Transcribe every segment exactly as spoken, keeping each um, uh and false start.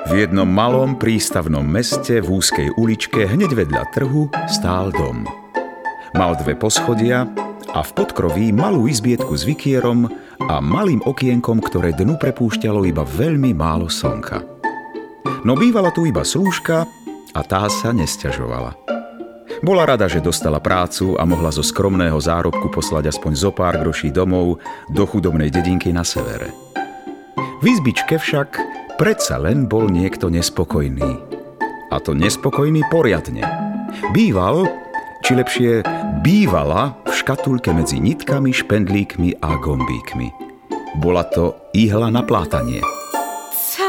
V jednom malom prístavnom meste v úzkej uličke hneď vedľa trhu stál dom. Mal dve poschodia a v podkroví malú izbietku s vikierom a malým okienkom, ktoré dnu prepúšťalo iba veľmi málo slnka. No bývala tu iba slúžka a tá sa nesťažovala. Bola rada, že dostala prácu a mohla zo skromného zárobku poslať aspoň zo pár groší domov do chudobnej dedinky na severe. V izbičke však predsa len bol niekto nespokojný. A to nespokojný poriadne. Býval, či lepšie bývala v škatulke medzi nitkami, špendlíkmi a gombíkmi. Bola to ihla na plátanie. Co?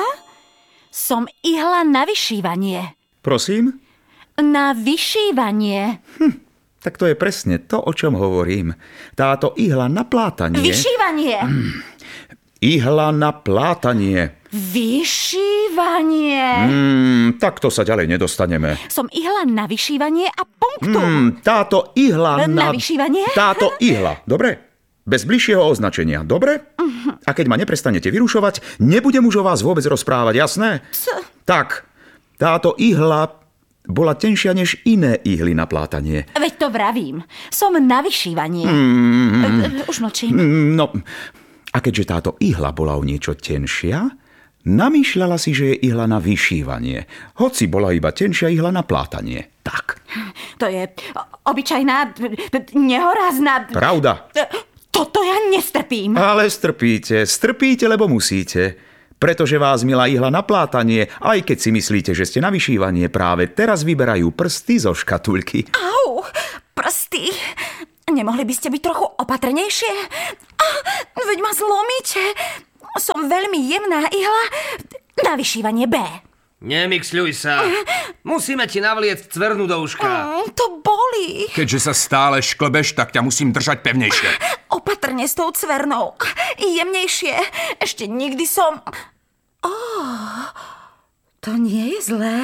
Som ihla na vyšívanie. Prosím? Na vyšívanie. Hm, tak to je presne to, o čom hovorím. Táto ihla na plátanie... Vyšívanie. Hm, ihla na plátanie. Vyšívanie. Hmm, takto sa ďalej nedostaneme. Som ihla na vyšívanie a punktu. Hmm, táto ihla na... Na vyšívanie? Táto ihla, dobre? Bez bližšieho označenia, dobre? Uh-huh. A keď ma neprestanete vyrušovať, nebudem už o vás vôbec rozprávať, jasné? Co? Tak, táto ihla bola tenšia než iné ihly na plátanie. Veď to vravím. Som na vyšívanie. Hmm. Už mlčím. No, a keďže táto ihla bola o niečo tenšia, namýšľala si, že je ihla na vyšívanie, hoci bola iba tenšia ihla na plátanie. Tak. To je obyčajná, nehorázna... Pravda. Toto ja nestrpím. Ale strpíte, strpíte, lebo musíte. Pretože vás, milá ihla na plátanie, aj keď si myslíte, že ste na vyšívanie, práve teraz vyberajú prsty zo škatulky. Au, prsty. Nemohli by ste byť trochu opatrnejšie? Ah, veď ma zlomíte. Som veľmi jemná ihla na vyšívanie B. Nemixľuj sa. Musíme ti navliecť cvernu do uška. Mm, to bolí. Keďže sa stále šklbeš, tak ťa musím držať pevnejšie. Opatrne s tou cvernou. Jemnejšie. Ešte nikdy som... Oh, to nie je zlé.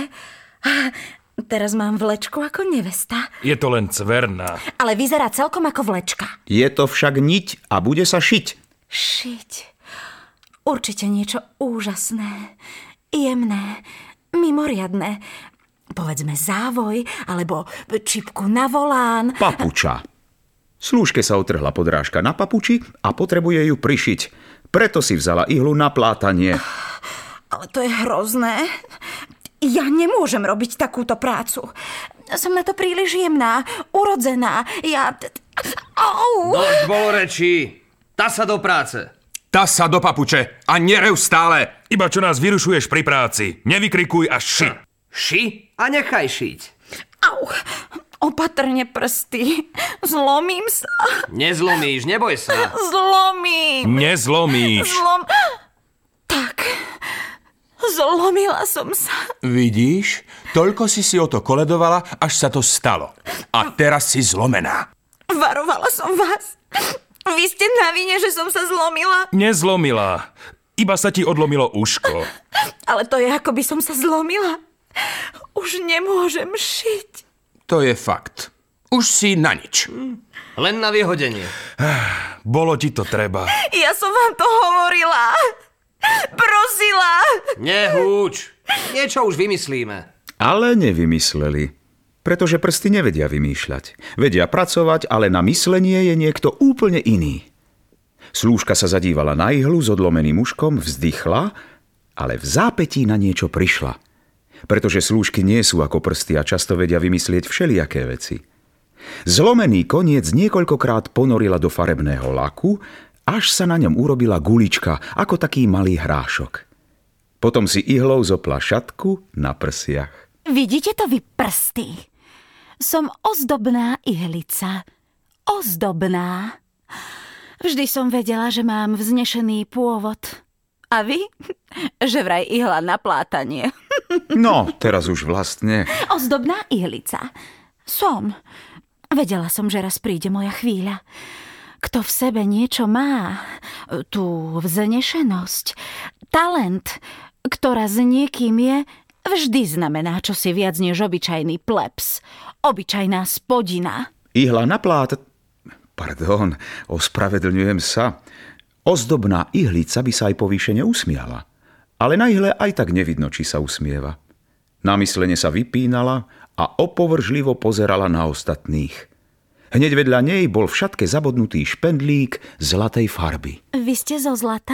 Teraz mám vlečku ako nevesta. Je to len cverna. Ale vyzerá celkom ako vlečka. Je to však niť a bude sa šiť. Šiť. Určite niečo úžasné, jemné, mimoriadne. Povedzme závoj, alebo čipku na volán. Papuča. Slúžke sa otrhla podrážka na papuči a potrebuje ju prišiť. Preto si vzala ihlu na plátanie. Ale to je hrozné. Ja nemôžem robiť takúto prácu. Som na to príliš jemná, urodzená. Ja... Au! Dosť bolo rečí. Tá sa do práce. Tá sa do papuče a nerev stále. Iba čo nás vyrušuješ pri práci. Nevykrikuj a ši. Ši a nechaj šiť. Au! Opatrne prsty. Zlomím sa. Nezlomíš, neboj sa. Zlomím. Nezlomíš. Zlom... Tak. Zlomila som sa. Vidíš? Toľko si si o to koledovala, až sa to stalo. A teraz si zlomená. Varovala som vás. Vy ste na vine, že som sa zlomila. Nezlomila. Iba sa ti odlomilo uško. Ale to je, ako by som sa zlomila. Už nemôžem šiť. To je fakt. Už si na nič. Len na vyhodenie. Bolo ti to treba. Ja som vám to hovorila. Prosila. Nehúč. Niečo už vymyslíme. Ale nevymysleli. Pretože prsty nevedia vymýšľať. Vedia pracovať, ale na myslenie je niekto úplne iný. Slúžka sa zadívala na ihlu s odlomeným uškom, vzdychla, ale v zápätí na niečo prišla. Pretože slúžky nie sú ako prsty a často vedia vymyslieť všelijaké veci. Zlomený koniec niekoľkokrát ponorila do farebného laku, až sa na ňom urobila gulička, ako taký malý hrášok. Potom si ihlou zopla šatku na prsiach. Vidíte to vy prsty? Som ozdobná ihlica. Ozdobná. Vždy som vedela, že mám vznešený pôvod. A vy? Že vraj ihla na plátanie. No, teraz už vlastne. Ozdobná ihlica. Som. Vedela som, že raz príde moja chvíľa. Kto v sebe niečo má, tú vznešenosť, talent, ktorá s niekým je, vždy znamená čosi viac než obyčajný plebs. Obyčajná spodina. Ihla na plát... Pardon, ospravedlňujem sa. Ozdobná ihlica by sa aj povýšene usmiala. Ale na ihle aj tak nevidno, či sa usmieva. Námyslene sa vypínala a opovržlivo pozerala na ostatných. Hneď vedľa nej bol v šatke zabodnutý špendlík zlatej farby. Vy ste zo zlata?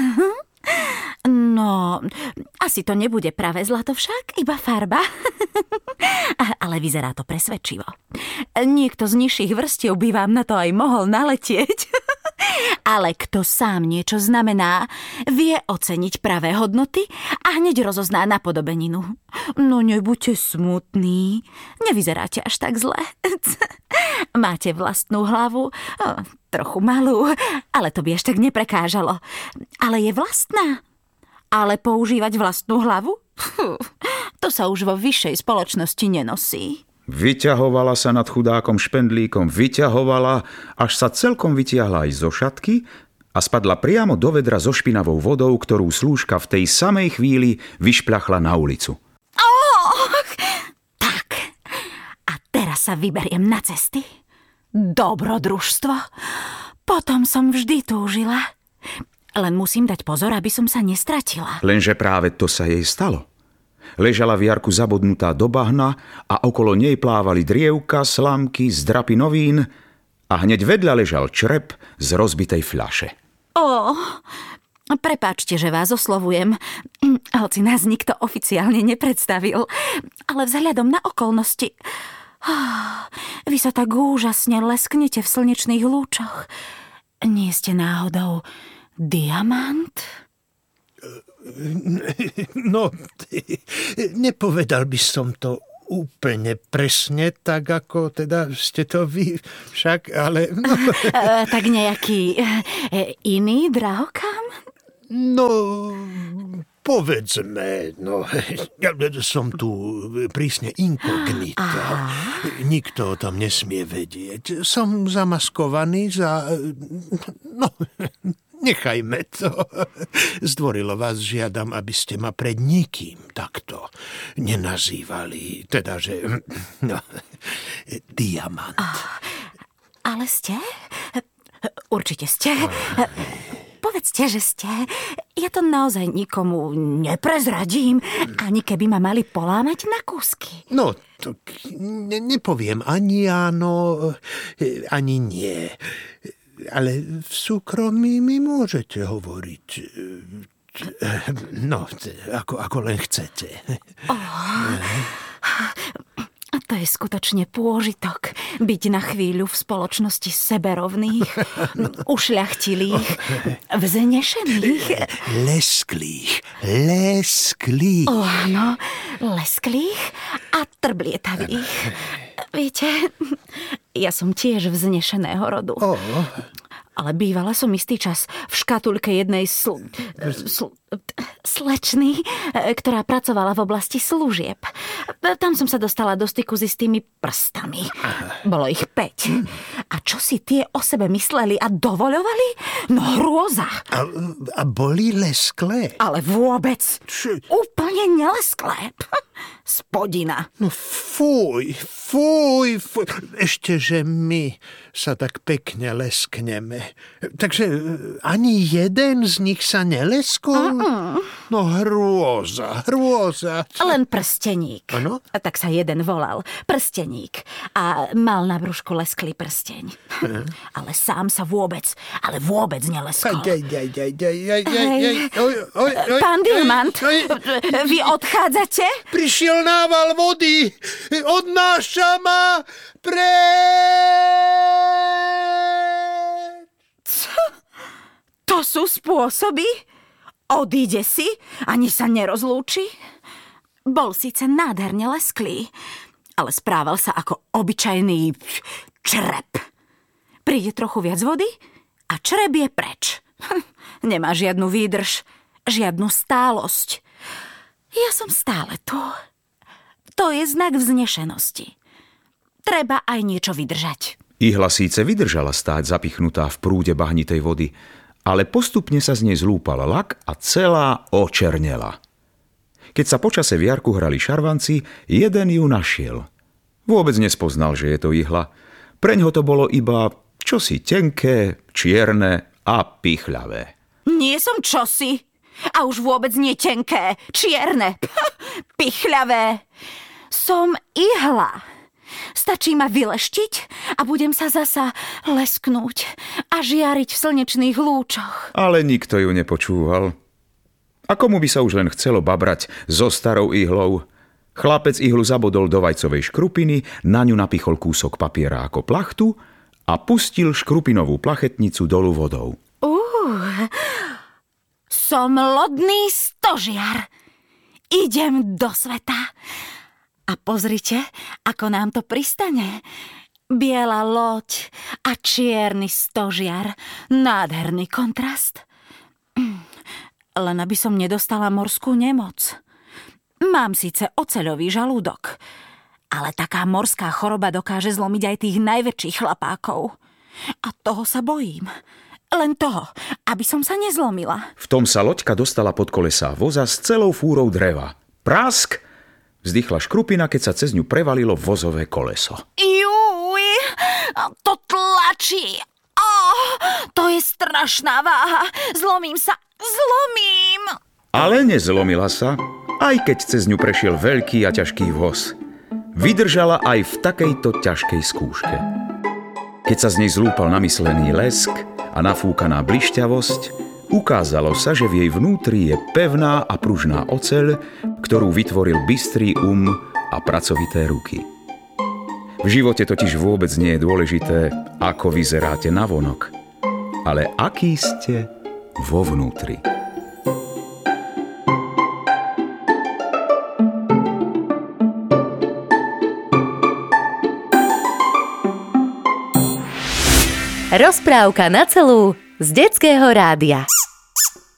No, asi to nebude práve zlato však, iba farba. Ale vyzerá to presvedčivo. Niekto z nižších vrstiev by vám na to aj mohol naletieť. Ale kto sám niečo znamená, vie oceniť pravé hodnoty a hneď rozozná napodobeninu. No nebuďte smutní, nevyzeráte až tak zle. Máte vlastnú hlavu, trochu malú, ale to by až tak neprekážalo. Ale je vlastná. Ale používať vlastnú hlavu? Fú, to sa už vo vyššej spoločnosti nenosí. Vyťahovala sa nad chudákom špendlíkom, vyťahovala, až sa celkom vytiahla aj zo šatky a spadla priamo do vedra so špinavou vodou, ktorú slúžka v tej samej chvíli vyšpľachla na ulicu. Oh, tak, a teraz sa vyberiem na cesty. Dobrodružstvo. Potom som vždy túžila. Len musím dať pozor, aby som sa nestratila. Lenže práve to sa jej stalo. Ležala v jarku zabodnutá do bahna a okolo nej plávali drievka, slamky, zdrapy novín a hneď vedľa ležal črep z rozbitej fľaše. Ó, prepáčte, že vás oslovujem, hoci nás nikto oficiálne nepredstavil, ale vzhľadom na okolnosti... Vy sa tak úžasne lesknete v slnečných lúčoch. Nie ste náhodou diamant? No, nepovedal by som to úplne presne, tak ako teda ste to vy však, ale... No. E, tak nejaký e, iný drahokam? No, povedzme, no, ja som tu prísne inkognita. Nikto o tom nesmie vedieť. Som zamaskovaný za... No... Nechajme to. Zdvorilo vás žiadam, aby ste ma pred nikým takto nenazývali. Teda, že... No, diamant. Oh, ale ste? Určite ste. Povedzte, že ste. Ja to naozaj nikomu neprezradím, ani keby ma mali polámať na kúsky. No, to ne, nepoviem ani áno, ani nie. Ale v súkromí mi môžete hovoriť. No, ako, ako len chcete. Oh, to je skutočne pôžitok byť na chvíľu v spoločnosti seberovných, ušľachtilých, vznešených. Lesklých, lesklých. Oh, áno, lesklých a trblietavých. Viete, ja som tiež vznešeného rodu. Oh. Ale bývala som istý čas v škatulke jednej sl... sl... slečny, ktorá pracovala v oblasti služieb. Tam som sa dostala do styku s istými prstami. Bolo ich päť. A čo si tie o sebe mysleli a dovoľovali? No hrôza. A, a boli lesklé? Ale vôbec. Čo? Úplne nelesklé. Spodina. No fuj, fuj, fuj. Ešte, že my sa tak pekne leskneme. Takže ani jeden z nich sa neleskol? Uh-uh. No hrôza, hrôza. Len prsteník. Ano? A tak sa jeden volal. Prsteník. A mal na brúšku lesklý prsteň. Uh-huh. Ale sám sa vôbec, ale vôbec neleskol. Daj, daj, daj, daj, daj, daj. Oj, oj, oj, Pán Diamant, vy odchádzate? Prišiel nával vody. Odnáša ma preč. To sú spôsoby? Odíde si, ani sa nerozlúči? Bol síce nádherne lesklý, ale správal sa ako obyčajný črep. Príde trochu viac vody a črep je preč. Nemá žiadnu výdrž, žiadnu stálosť. Ja som stále tu. To je znak vznešenosti. Treba aj niečo vydržať. Ihla síce vydržala stáť zapichnutá v prúde bahnitej vody, ale postupne sa z nej zlúpal lak a celá očernela. Keď sa počase v jarku hrali šarvanci, jeden ju našiel. Vôbec nespoznal, že je to ihla. Preňho to bolo iba čosi tenké, čierne a pichľavé. Nie som čosi. A už vôbec nie tenké, čierne, pichľavé. Som ihla. Stačí ma vyleštiť a budem sa zasa lesknúť a žiariť v slnečných lúčoch. Ale nikto ju nepočúval. A komu by sa už len chcelo babrať so starou ihlou? Chlapec ihlu zabodol do vajcovej škrupiny, na ňu napichol kúsok papiera ako plachtu a pustil škrupinovú plachetnicu dolu vodou. Uh, som lodný stožiar. Idem do sveta. A pozrite, ako nám to pristane. Biela loď a čierny stožiar. Nádherný kontrast. Len aby som nedostala morskú nemoc. Mám síce oceľový žalúdok, ale taká morská choroba dokáže zlomiť aj tých najväčších chlapákov. A toho sa bojím. Len toho, aby som sa nezlomila. V tom sa loďka dostala pod kolesá voza s celou fúrou dreva. Prásk! Vzdychla škrupina, keď sa cez ňu prevalilo vozové koleso. Júj, to tlačí. Oh, to je strašná váha. Zlomím sa, zlomím. Ale nezlomila sa, aj keď cez ňu prešiel veľký a ťažký voz. Vydržala aj v takejto ťažkej skúške. Keď sa z nej zlúpal namyslený lesk a nafúkaná blišťavosť, ukázalo sa, že v jej vnútri je pevná a pružná oceľ, ktorú vytvoril bystrý um a pracovité ruky. V živote totiž vôbec nie je dôležité, ako vyzeráte navonok, ale aký ste vo vnútri. Rozprávka na celú z Detského rádia.